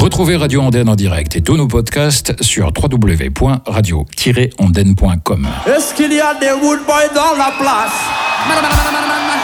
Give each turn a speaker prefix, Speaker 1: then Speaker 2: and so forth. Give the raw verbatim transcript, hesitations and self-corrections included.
Speaker 1: Retrouvez Radio Andaine en direct et tous nos podcasts sur w w w point radio tiret andaine point com.
Speaker 2: Est-ce qu'il y a des woodboys dans la place?